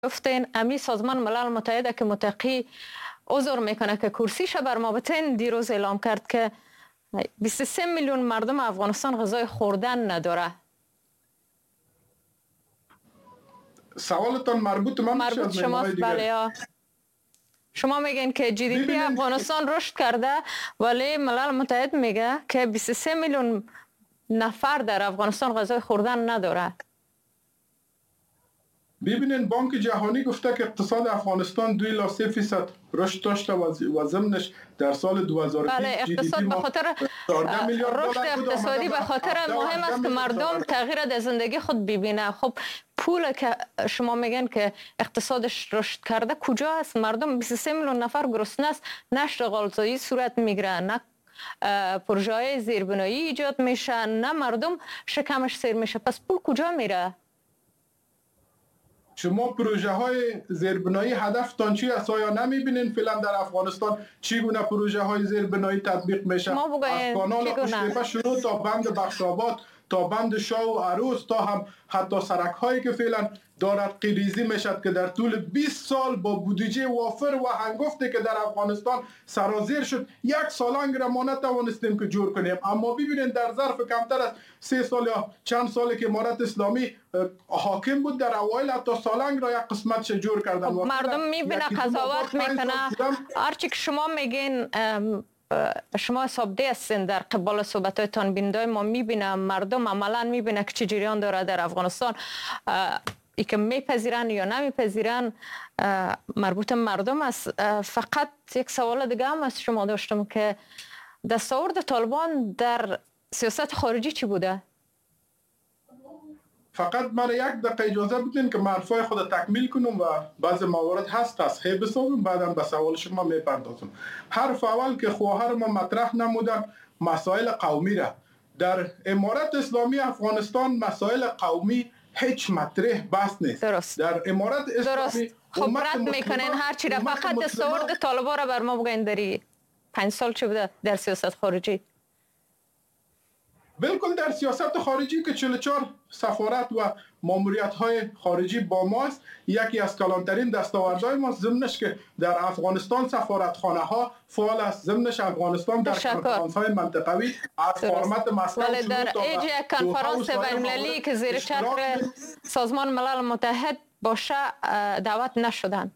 گفتین امی سازمان ملل متحد که متقی عذر میکنه که کرسیش بر ما بتین دیروز اعلام کرد که 23 میلیون مردم افغانستان غذای خوردن نداره. سوالتان مربوط شماست. بله. شما میگین که جی دی پی افغانستان رشد کرده ولی ملل متحد میگه که 23 میلیون نفر در افغانستان غذای خوردن نداره. ببینین بانک جهانی گفته که اقتصاد افغانستان 2.3% رشد داشته و ضمنش در سال 2020 بله اقتصاد به خاطر رشد اقتصادی به خاطر مهم است که مردم تغییر در زندگی خود ببینه. خب پول که شما میگن که اقتصادش رشد کرده کجا است؟ مردم 23 میلیون نفر گرسنه است، نه اشتغالزایی صورت میگیره، نه پروژه های زیربنایی ایجاد میشه، نه مردم شکمش سیر میشه. پس پول کجا میره؟ شما پروژه های زیربنایی هدفتان چی است؟ آیا نمیبینین فعلا در افغانستان چگونه پروژه های زیربنایی تطبیق میشه؟ از کانال خوشتیپه شروع تا بند بخشاباد تا بند شاه و عروس تا هم حتی سرک هایی که فعلا دارد قیریزی میشد که در طول 20 سال با بودجه وافر و هنگفتی که در افغانستان سرازیر شد یک سالنگ را ما نتوانستیم که جور کنیم. اما ببینید در ظرف کمتر از 3 سال یا چند سالی که امارت اسلامی حاکم بود در اوایل حتی سالنگ را یک قسمتش جور کردن. مردم میبینه قضاوت میکنه. هرچی که شما میگین شما حسابده هستین در قبال صحبتایتان بیننده ما میبینه مردم عملا میبینه که چه جریان داره در افغانستان. ای که میپذیرن یا نمیپذیرن مربوط مردم است. فقط یک سوال دیگه هم از شما داشتم که دستاورد طالبان در سیاست خارجی چی بوده؟ فقط من یک دقیقه اجازه بدین که حرفای خود تکمیل کنم و بعض موارد هست تصحیح بسازم بعدم به سوال شما میپردازم. حرف اول که خواهر ما مطرح نمودن مسائل قومی را در امارت اسلامی افغانستان مسائل قومی هیچ مطرح بحث نیست. درست. در امارت اسلامی خب رد میکنین هر چی را. فقط دستاورد طالبان را بر ما بگین داری 5 سال چه بوده در سیاست خارجی؟ بالکل در سیاست خارجی که 44 سفارت و ماموریت های خارجی با ماست، یکی از کلانترین دستاوردهای ما ضمنش که در افغانستان سفارتخانه ها فعال است، ضمنش افغانستان در کنفرانس های منطقوی از فرمت مسکو ولی در ایج کنفرانس بین‌المللی که زیر چتر سازمان ملل متحد باشه دعوت نشدن.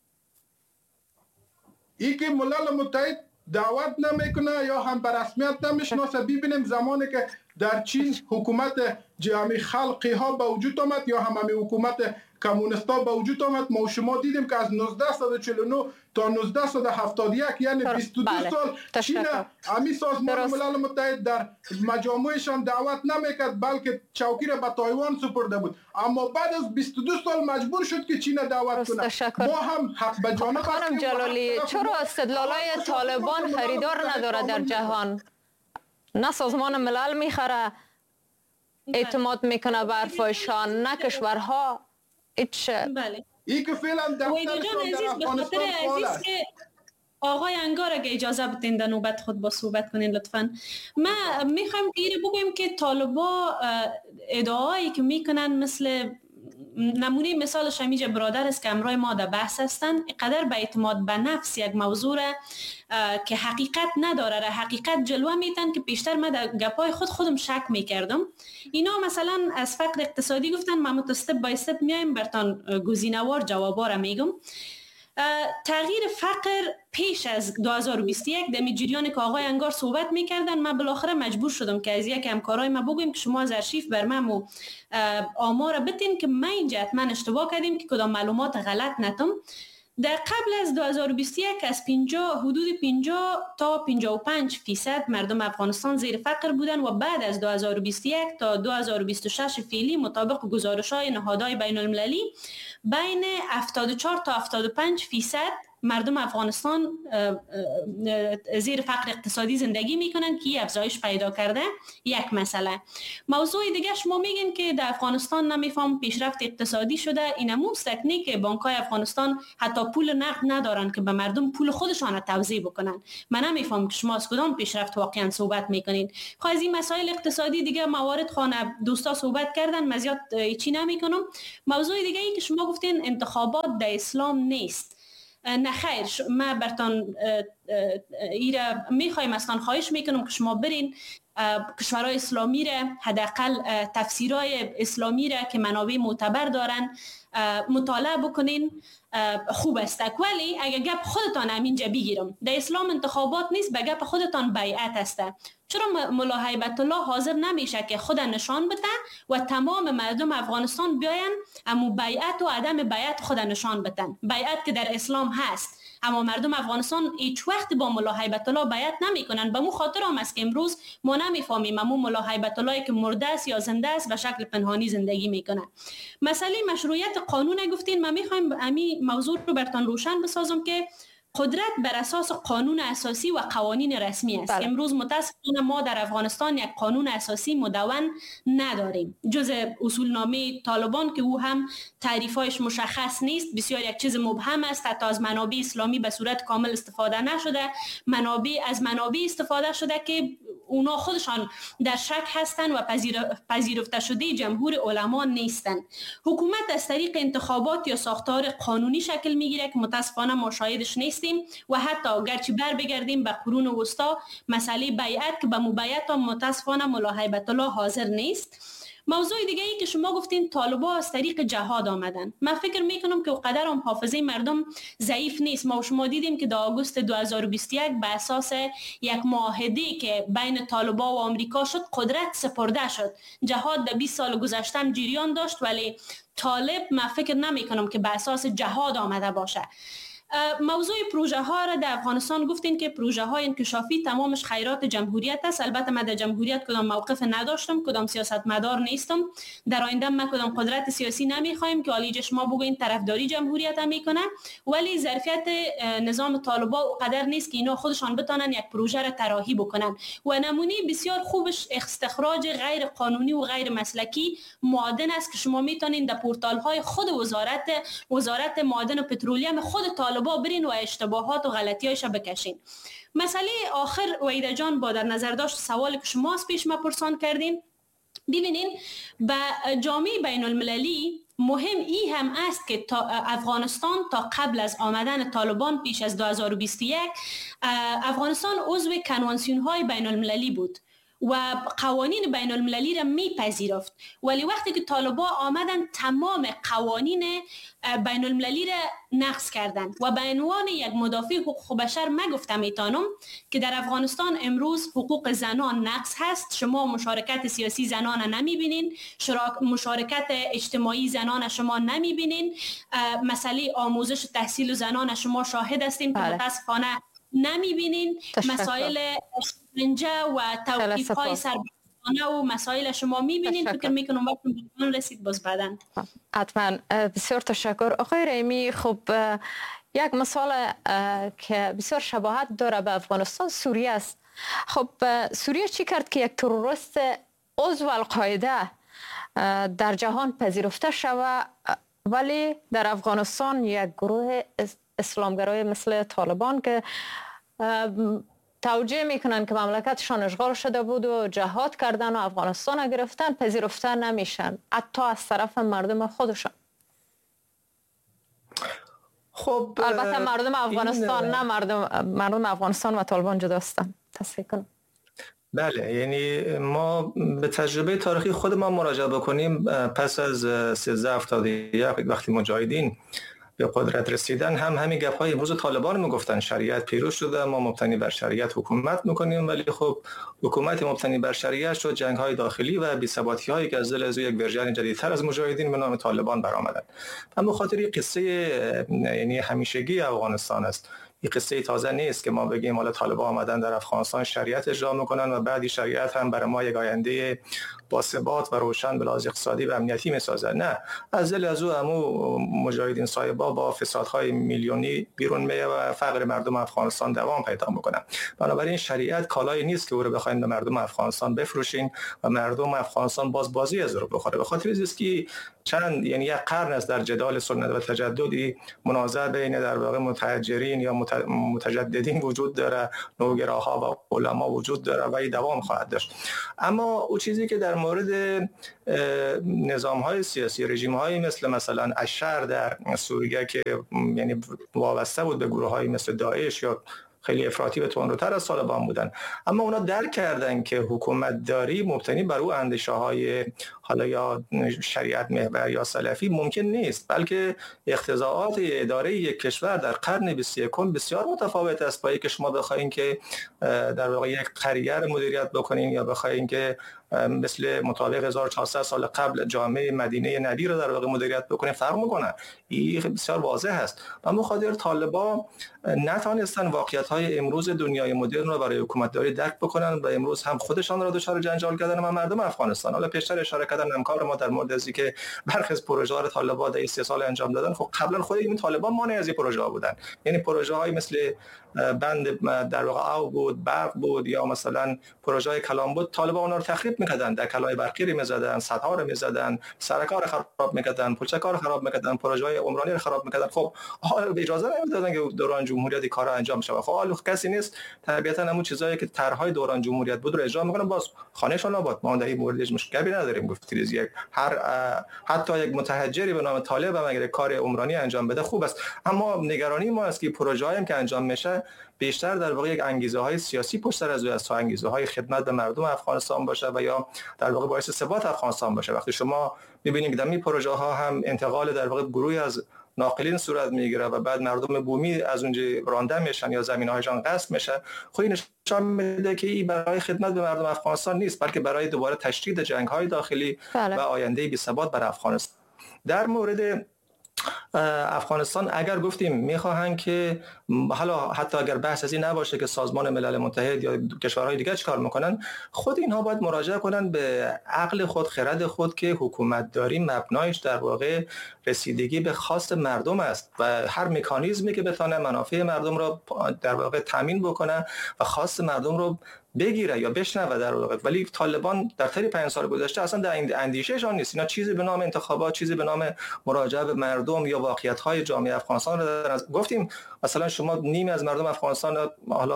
ای که ملل متحد دعوت نمیکنه یا هم به رسمیت نمیشناسه. ببینیم زمانی که در چین حکومت جمعی خلقی ها به وجود آمد یا هم حکومت کمونیستا به وجود آمد، ما شما دیدیم که از 1949 تا 1971 یعنی 22 سال چین امی سازمان ملل متحد در مجامعشان دعوت نمیکرد بلکه چوکی را به تایوان سپرده بود. اما بعد از 22 سال مجبور شد که چین دعوت کنه. ما هم حق به جانب خانم جلالی چرا استدلالای طالبان خریدار نداره در جهان؟ نه سازمان ملل میخره اعتماد میکنه به حرفایشان، نه کشورها هیچ. بله. ای که فعلا در افغانستان فعال است. آقای انگار اگه اجازه بدین در نوبت خود با صحبت کنین لطفاً. ما میخوایم اینو بگویم که طالبا ادعایی که میکنن مثل نمونه مثالش همیجا برادر است که امرای ما در بحث هستن، قدر به اعتماد به نفس یک موضوع که حقیقت نداره را حقیقت جلوه میتن که پیشتر من در گپای خودم شک میکردم. اینا مثلا از فقر اقتصادی گفتن، ما متستپ با استپ میایم برتان گزینه‌وار جوابا را میگم. تغییر فقر پیش از 2021 در جریانی که آقای انگار صحبت میکردن، من بالاخره مجبور شدم که از یک همکارای ما بگویم که شما از ارشیف بر من آمار بتین که من اینجا حتما اشتباه کردیم که کدام معلومات غلط نتم. در قبل از 2021 از حدود 50 تا 55% مردم افغانستان زیر فقر بودن و بعد از 2021 تا 2026 فعلی مطابق گزارش‌های نهادهای بین المللی بین 74 تا 75% مردم افغانستان زیر فقر اقتصادی زندگی میکنن که افزایش پیدا کرده. یک مسئله. موضوع دیگه شما میگین که در افغانستان نمیفهم پیشرفت اقتصادی شده. اینمون تکنیک که بانک‌های افغانستان حتی پول نقد ندارن که به مردم پول خودشان توزیع بکنن. من نمیفهم که شما از کدام پیشرفت واقعا صحبت میکنین. خب از این مسائل اقتصادی دیگه موارد خانه دوستا صحبت کردن، من زیاد چی نمیکنم. موضوع دیگه ای که شما گفتین انتخابات در اسلام نیست. نه خیر، من برتان ایره میخوایم اصلا خواهش میکنم که شما برین کشورهای اسلامی را، حداقل تفسیرهای اسلامی را که منابع معتبر دارن مطالعه بکنین. خوب است. ولی اگه گپ خودتان همینجا بگیرم، در اسلام انتخابات نیست، به گپ خودتان بیعت است. چرا ملا هیبت الله حاضر نمیشه که خود نشان بده و تمام مردم افغانستان بیاین اما بیعت و عدم بیعت خود نشان بدن؟ بیعت که در اسلام هست، اما مردم افغانستان هیچ وقت با ملا هیبت الله بیعت نمیکنن. به مو خاطر هم است که امروز ما نمیفهمیم امو ملا هیبت الله که مرده است یا زنده است به شکل پنهانی زندگی میکنه. مسئله مشروعیت قانون گفتین، ما میخوایم امی موضوع رو برتان روشن بسازم که قدرت بر اساس قانون اساسی و قوانین رسمی است. بله. امروز متاسفانه ما در افغانستان یک قانون اساسی مدون نداریم جز اصولنامه طالبان که او هم تعریفایش مشخص نیست، بسیار یک چیز مبهم است. حتی از منابع اسلامی به صورت کامل استفاده نشده، از منابع استفاده شده که اونا خودشان در شک هستند و پذیرفته شده جمهور علما نیستند. حکومت از طریق انتخابات یا ساختار قانونی شکل میگیره که متاسفانه ما شاهدش نیستیم و حتی گرچه بر بگردیم به قرون وسطا، مسئله بیعت که به مبیعت هم متاسفانه ملا هیبت الله حاضر نیست. موضوع دیگه ای که شما گفتین طالبا از طریق جهاد آمدن، من فکر میکنم که اونقدر هم حافظه مردم ضعیف نیست. ما و شما دیدیم که در آگوست 2021 به اساس یک معاهده که بین طالبا و آمریکا شد قدرت سپرده شد. جهاد در 20 سال گذشته هم جریان داشت، ولی طالب من فکر نمیکنم که به اساس جهاد آمده باشه. موضوع پروژه ها را در افغانستان گفتین که پروژه های انکشافی تمامش خیرات جمهوریت است. البته من در جمهوریت کدام موقف نداشتم، کدام سیاستمدار نیستم. در آینده ما کدام قدرت سیاسی نمیخوایم که عالی شما بگوین طرفداری جمهوریت هم میکنه، ولی ظرفیت نظام طالبان قدر نیست که اینا خودشان بتونن یک پروژه را طراحی بکنن. و نمونه بسیار خوبش استخراج غیر قانونی و غیر مسلکی معادن است که شما میتونین در پورتال های خود وزارت معادن و پترولیوم خود طالبان برین و اشتباهات و غلطی‌هایش بکشین. مسئله آخر وحیده جان با در نظر داشت سوالی که شما از پیش ما پرسان کردین، ببینین به جامعه بین المللی مهم ای هم است که افغانستان تا قبل از آمدن طالبان پیش از 2021 افغانستان عضو کنوانسیون های بین المللی بود و قوانین بین المللی را میپذیرفت، ولی وقتی که طالبان آمدن تمام قوانین بین المللی را نقض کردند و به عنوان یک مدافع حقوق بشر من گفتم میتونم که در افغانستان امروز حقوق زنان نقض هست. شما مشارکت سیاسی زنان نمیبینین، مشارکت اجتماعی زنان شما نمیبینین، مسئله آموزش و تحصیل زنان شما شاهد هستین که متاسفانه نمیبینین، مسائل شکنجه و توقیف‌های سربازانه و مسائل شما میبینین. فکر میکنم وقت بهتون رسید باز بعدن. حتما. بسیار تشکر آقای رحیمی. خب یک مثال که بسیار شباهت داره به افغانستان سوریه است. خب سوریه چی کرد که یک تروریست عضو القاعده در جهان پذیرفته شود، ولی در افغانستان یک گروه اسلامگرای مثل طالبان که توجیه میکنن که مملکتشان اشغال شده بود و جهاد کردن و افغانستان گرفتن، پذیرفته نمیشن حتی از طرف مردم خودشان. خب البته مردم افغانستان نه مردم افغانستان و طالبان جدا هستند. تصحیح کنم. بله، یعنی ما به تجربه تاریخی خود ما مراجعه بکنیم. پس از 1371 وقتی مجاهدین به قدرت رسیدن همین گپ‌های امروز طالبان میگفتن شریعت پیروز شده، ما مبتنی بر شریعت حکومت میکنیم، ولی خب حکومت مبتنی بر شریعت شد جنگ‌های داخلی و بی‌ثباتی‌هایی که از دل از یک ورژن جدیدتر از مجاهدین به نام طالبان برآمدند. اما خاطر قصه یعنی همیشگی افغانستان است. این قصه تازه نیست که ما بگیم حالا طالبان آمدن در افغانستان شریعت اجرا میکنن و بعد این شریعت هم برای ما یک آینده با ثبات و روشن به لحاظ اقتصادی و امنیتی میسازه. نه، از دل از او مجاهدین صایبا با فسادهای میلیونی بیرون میه و فقر مردم افغانستان دوام پیدا میکنه. بنابراین شریعت کالایی نیست که او رو بخوایم به مردم افغانستان بفروشین و مردم افغانستان بازی از رو بخوره. به خاطر اینه که چند یعنی یک قرن است در جدال سنت و تجددی منازعه بین در واقع متحجرین یا متجددین وجود داره، نوگراها و علما وجود داره و این دوام خواهد داشت. اما او چیزی که در مورد نظام‌های سیاسی، رژیم‌هایی مثلا اشر در سوریه که یعنی وابسته بود به گروه‌هایی مثل داعش یا خیلی افراطی و تندروتر از طالبان بودن، اما اونا درک کردن که حکومت داری مبتنی بر او اندیشه‌های حالا یا شریعت محور یا سلفی ممکن نیست، بلکه اقتضاعات اداره یک کشور در قرن 21 بسیار متفاوت است با اینکه شما بخواید که در واقع یک قریه رو مدیریت بکنین یا بخواید که مثل مطابق 1400 سال قبل جامعه مدینه نبی رو در واقع مدیریت بکنین، فرق میکنه. این بسیار واضح است. و بخاطر طالبان نتونستن واقعیت‌های امروز دنیای مدرن رو برای حکومتداری درک بکنن و امروز هم خودشان را دچار جنجال کردن و مردم افغانستان. حالا پیشتر اشاره کردن همکار ما در مورد از اینکه برخی از پروژه‌ها طالبان در 3 سال انجام دادن. خب قبلا خود این طالبان مانع از این پروژه‌ها بودن، یعنی پروژه‌های مثل بند در واقع او بود، برق بود یا مثلا پروژه‌های کلام بود، طالبان اونها رو تخریب می‌کردن، در کلای برقی رو می‌زدن، سدها رو می‌زدن، سرکار رو خراب می‌کردن، پلچک‌ها رو خراب می‌کردن، پروژه‌های عمرانی رو خراب می‌کردن. خب حالا اجازه نمیدادن که دوران جمهوریت کارا انجام شه. خب حالا کسی نیست طبیعتا همون چیزایی که طرح‌های دوران جمهوریت بود رو اجرا می‌کنن، باز خانه‌شون آباد. ما در این مورد مشکلی نداریم. گفتید یک حتی یک متحجری به نام طالب هم اگر کار عمرانی انجام بده خوب است، اما نگرانی ما است که پروژه‌هایی که انجام میشه بیشتر در واقع یک انگیزه‌های سیاسی پشت سر از او است تا انگیزه‌های خدمت به مردم افغانستان باشه و یا در واقع باعث ثبات افغانستان باشه. وقتی شما می‌بینید که در این پروژه‌ها هم انتقال در واقع گروهی از ناقلین صورت میگیره و بعد مردم بومی از اونجا رانده میشن یا زمین‌هایشان غصب میشه، خب این نشان میده که این برای خدمت به مردم افغانستان نیست، بلکه برای دوباره تشدید جنگ‌های داخلی و آینده بی‌ثبات برای افغانستان. در مورد افغانستان اگر گفتیم میخواهند که حالا حتی اگر بحث از این نباشه که سازمان ملل متحد یا کشورهای دیگه چیکار میکنن، خود اینها باید مراجعه کنن به عقل خود، خرد خود که حکومت داری مبنایش در واقع رسیدگی به خواست مردم است و هر مکانیزمی که بتونه منافع مردم رو در واقع تامین بکنه و خواست مردم رو بگیره یا بشنوه در واقع. ولی طالبان در طی 5 سال گذشته اصلا در اندیشهشان نیست. اینا چیزی به نام انتخابات، چیزی به نام مراجعه به مردم یا واقعیت‌های جامعه افغانستان رو دارن. گفتیم مثلا شما نیمی از مردم افغانستان حالا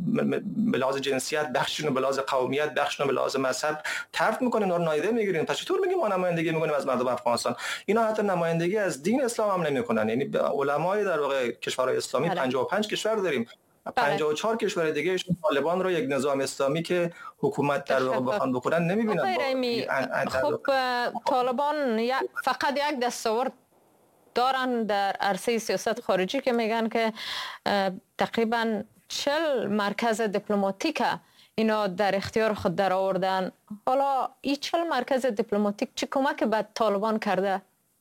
به لحاظ جنسیت بخششون، به لحاظ قومیت بخششون، به لحاظ مذهب طرد می‌کنین، اون رو نادیده می‌گیرین. پس چطور میگیم ما نمایندگی می‌کنیم از مردم افغانستان؟ اینا حتی نمایندگی از دین اسلام هم نمی‌کنن. یعنی علمای در واقع کشورهای اسلامی 55 کشور داریم، 54 کشور دیگه طالبان رو یک نظام اسلامی که حکومت در واقع بخوان بکنن نمی‌بینن. خب طالبان فقط یک دستاورد دارن در عرصه سیاست خارجی که میگن که تقریبا 40 مرکز دیپلماتیک اینا در اختیار خود در آوردن. حالا این 40 مرکز دیپلماتیک چه کمک به طالبان کرده؟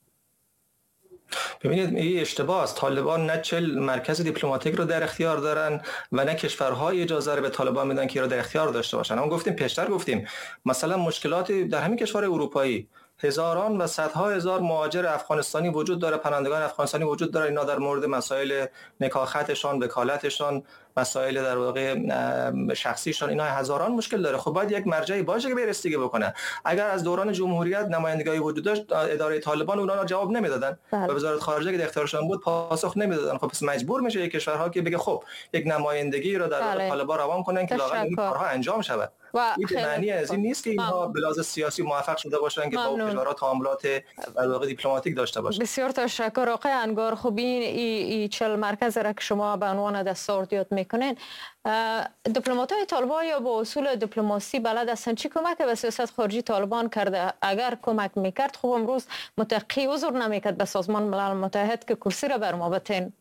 ببینید این اشتباه است. طالبان نه 40 مرکز دیپلماتیک رو در اختیار دارن و نه کشورهای اجازه رو به طالبان میدن که رو در اختیار داشته باشن. اما پیشتر گفتیم مثلا مشکلاتی در همین کشور اروپایی هزاران و صدها هزار مهاجر افغانستانی وجود داره، پناهندگان افغانستانی وجود داره. اینا در مورد مسائل نکاحتشان، وکالتشان، مسائل در واقع شخصیشان، اینا هزاران مشکل داره. خب باید یک مرجعی باشه که بررسی بکنه. اگر از دوران جمهوریت نمایندگی وجود داشت، اداره طالبان اونا جواب نمیدادن و وزارت خارجه که در اختیارشان بود پاسخ نمیدادن. خب پس مجبور میشه یک کشورها که بگه خب یک نمایندگی رو در طالبان روان کنن که لااقل این کارها انجام شود. این معنی از این نیست که اینها به لحاظ سیاسی موفق شده باشن که با کشورها تعاملات در واقع دیپلماتیک داشته باشن. بسیار تشکر آقای انگار. خب این 40 مرکز را که شما به عنوان دستاورد یاد میکنین، دیپلمات‌های طالبان یا با اصول دیپلماسی بلد هستن؟ چی کمک به سیاست خارجی طالبان کرده؟ اگر کمک میکرد خب امروز متقی عذر نمیکرد به سازمان ملل متحد که کرسی را بر ما بتین.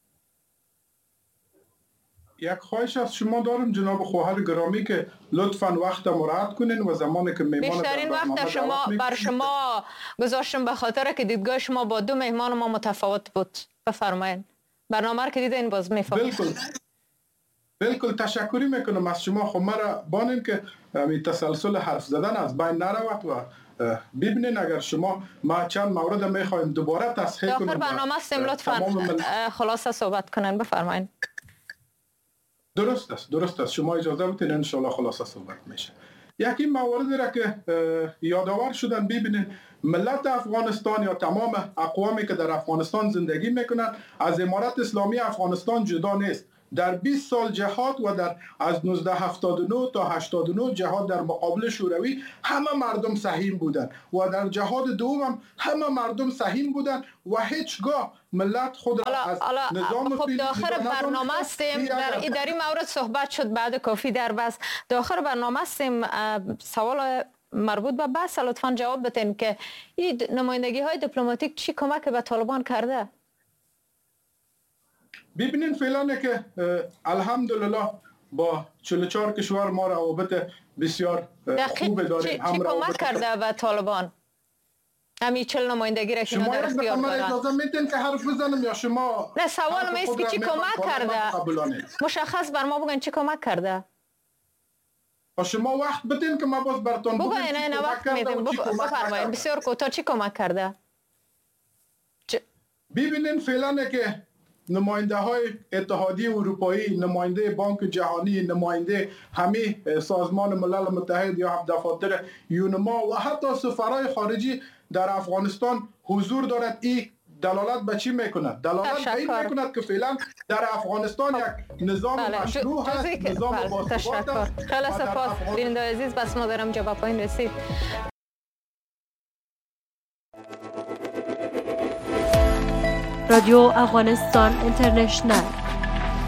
یک خواهش از شما دارم جناب خواهر گرامی که لطفاً وقت مراد کنین و زمانی که میهمان بیشترین وقت شما بر شما گذاشتم به خاطر که دیدگاه شما با 2 مهمان ما متفاوت بود. بفرمایید. برنامه رو که دیدین باز میفهمید. بالکل تشکری میکنم از شما. خب مرا بانیم که این تسلسل حرف زدن از بین نرود و ببینین اگر شما ما چند مورد میخوایم دوباره تصحیح کنیم. آخر برنامه است لطفاً خلاصه صحبت کنن، بفرمایید. درست است شما اجازه بدین ان شاء الله خلاصه صحبت میشه. یکی مواردی را که یادآور شدن ببینین، ملت افغانستان یا تمام اقوامی که در افغانستان زندگی میکنن از امارت اسلامی افغانستان جدا نیست. در 20 سال جهاد و در از 1979 تا 89 جهاد در مقابل شوروی همه مردم سهیم بودند و در جهاد دوم همه مردم سهیم بودند و هیچگاه ملت خود را از نظام خب داخل برنامه استیم در این مورد صحبت شد بعد کافی در بس داخل برنامه استیم. سوال مربوط به بحث لطفاً جواب بدین که این نمایندگی های دیپلماتیک چی کمک به طالبان کرده؟ ببینین فعلا که الحمدلله با 44 کشور ما روابط بسیار خوب داریم. چی کمک کرده به طالبان؟ همین 40 نمایندگی را که اینا در اختیار دارن. شما اجازه میدین که حرف بزنم یا شما؟ نه سوال میست که چی کمک کرده؟ مشخص بر ما بگن چی کمک کرده؟ شما وقت بدین که ما باز براتون بگین. نه وقت میدیم، بفرمایید. بسیار کوتاه چی کمک کرده؟ ببینین فعلا که نماینده های اتحادیه اروپایی، نماینده بانک جهانی، نماینده همه سازمان ملل متحد یا هم دفاتر یونما و حتی سفرهای خارجی در افغانستان حضور دارد. این دلالت به چی میکند؟ دلالت به این میکند که فعلا در افغانستان یک نظام مشروع هست، نظام باثبات است. خیلی سپاس بیننده عزیز، بس ما دارم جواب پایین رسید. رادیو افغانستان اینترنشنل